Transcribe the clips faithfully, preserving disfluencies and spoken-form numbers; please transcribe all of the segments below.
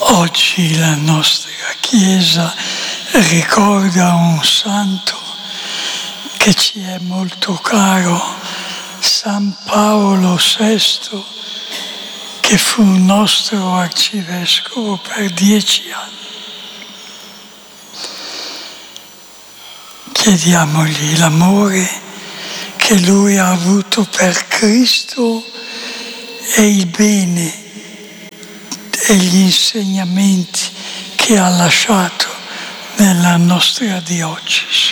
Oggi la nostra Chiesa ricorda un santo che ci è molto caro, San Paolo sesto, che fu nostro arcivescovo per dieci anni. Chiediamogli l'amore che lui ha avuto per Cristo e il bene e gli insegnamenti che ha lasciato nella nostra diocesi.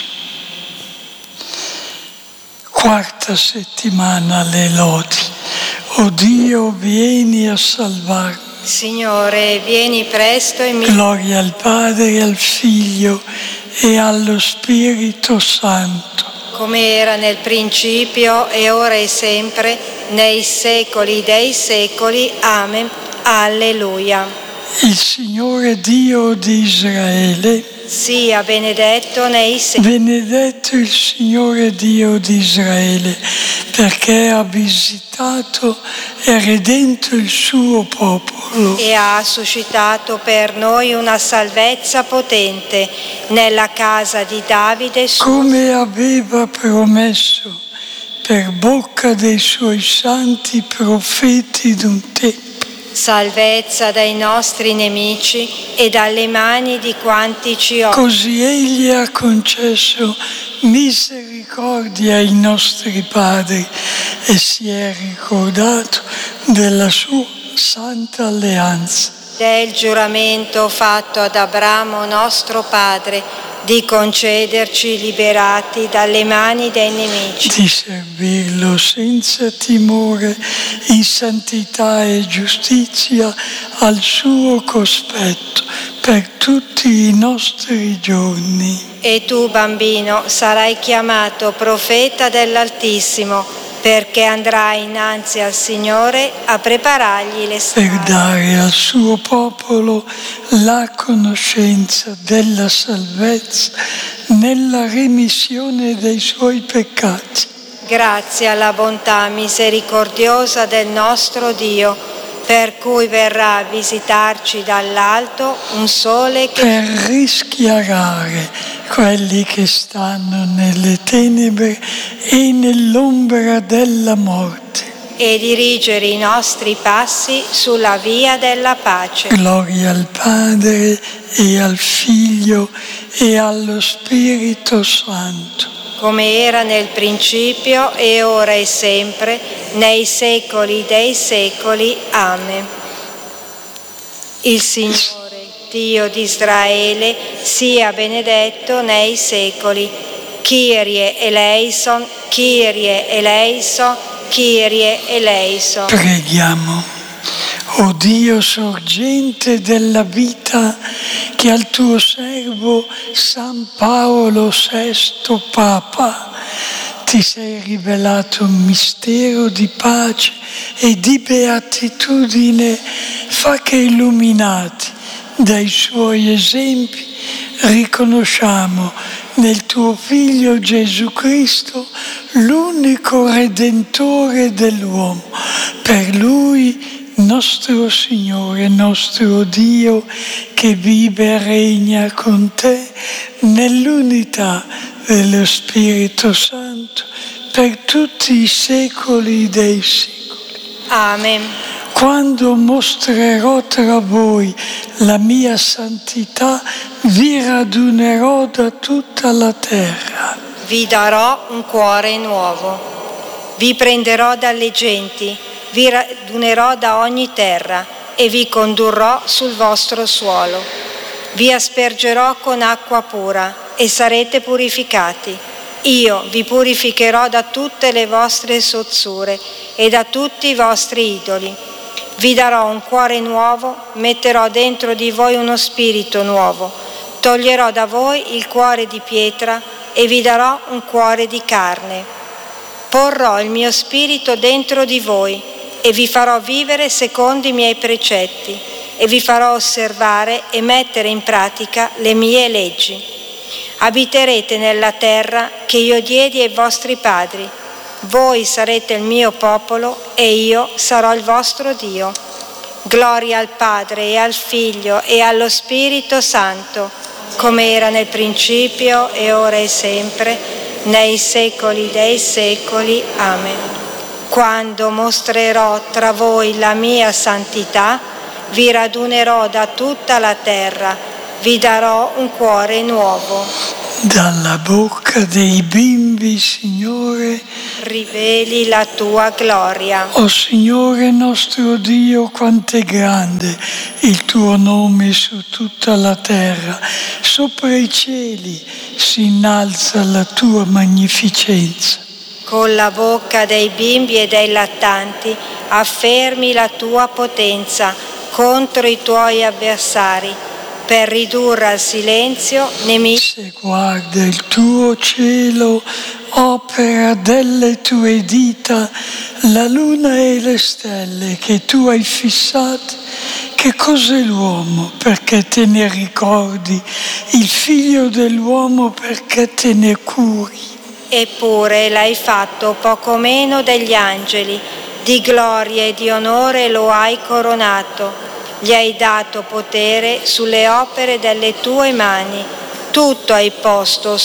Quarta settimana alle lodi. O Dio, vieni a salvarmi. Signore, vieni presto e mi... Gloria al Padre, al Figlio e allo Spirito Santo. Come era nel principio e ora e sempre, nei secoli dei secoli. Amen. Alleluia. Il Signore Dio di Israele sia benedetto nei secoli. Benedetto il Signore Dio di Israele, perché ha visitato e redento il suo popolo e ha suscitato per noi una salvezza potente nella casa di Davide, come aveva promesso per bocca dei suoi santi profeti d'un tempo. Salvezza dai nostri nemici e dalle mani di quanti ci odiano. Così egli ha concesso misericordia ai nostri padri e si è ricordato della sua santa alleanza. Del giuramento fatto ad Abramo nostro padre di concederci liberati dalle mani dei nemici, di servirlo senza timore in santità e giustizia al suo cospetto per tutti i nostri giorni. E tu, bambino, sarai chiamato profeta dell'Altissimo, perché andrai innanzi al Signore a preparargli le strade. Per dare al suo popolo la conoscenza della salvezza nella remissione dei suoi peccati. Grazie alla bontà misericordiosa del nostro Dio, per cui verrà a visitarci dall'alto un sole che... Per rischiarare quelli che stanno nelle tenebre e nell'ombra della morte. E dirigere i nostri passi sulla via della pace. Gloria al Padre e al Figlio e allo Spirito Santo. Come era nel principio e ora e sempre, nei secoli dei secoli. Amen. Il Signore, Dio di Israele, sia benedetto nei secoli. Kyrie eleison, Kyrie eleison, Kyrie eleison. Preghiamo. O Dio sorgente della vita, che al tuo servo San Paolo sesto Papa ti sei rivelato un mistero di pace e di beatitudine, fa che illuminati dai suoi esempi riconosciamo nel tuo Figlio Gesù Cristo l'unico Redentore dell'uomo. Per Lui nostro Signore, nostro Dio, che vive e regna con te nell'unità dello Spirito Santo per tutti i secoli dei secoli. Amen. Quando mostrerò tra voi la mia santità, vi radunerò da tutta la terra. Vi darò un cuore nuovo. Vi prenderò dalle genti, vi radunerò da ogni terra e vi condurrò sul vostro suolo. Vi aspergerò con acqua pura e sarete purificati. Io vi purificherò da tutte le vostre sozzure e da tutti i vostri idoli. Vi darò un cuore nuovo, metterò dentro di voi uno spirito nuovo. Toglierò da voi il cuore di pietra e vi darò un cuore di carne. Porrò il mio spirito dentro di voi e vi farò vivere secondo i miei precetti e vi farò osservare e mettere in pratica le mie leggi. Abiterete nella terra che io diedi ai vostri padri. Voi sarete il mio popolo e io sarò il vostro Dio. Gloria al Padre e al Figlio e allo Spirito Santo, come era nel principio e ora e sempre, nei secoli dei secoli. Amen. Quando mostrerò tra voi la mia santità, vi radunerò da tutta la terra, vi darò un cuore nuovo. Dalla bocca dei bimbi, Signore, riveli la tua gloria. O Signore nostro Dio, quanto è grande il tuo nome su tutta la terra. Sopra i cieli si innalza la tua magnificenza. Con la bocca dei bimbi e dei lattanti affermi la tua potenza contro i tuoi avversari, per ridurre al silenzio nemici. Se guarda il tuo cielo, opera delle tue dita, la luna e le stelle che tu hai fissate, che cos'è l'uomo perché te ne ricordi, il figlio dell'uomo perché te ne curi? Eppure l'hai fatto poco meno degli angeli, di gloria e di onore lo hai coronato. Gli hai dato potere sulle opere delle tue mani, tutto hai posto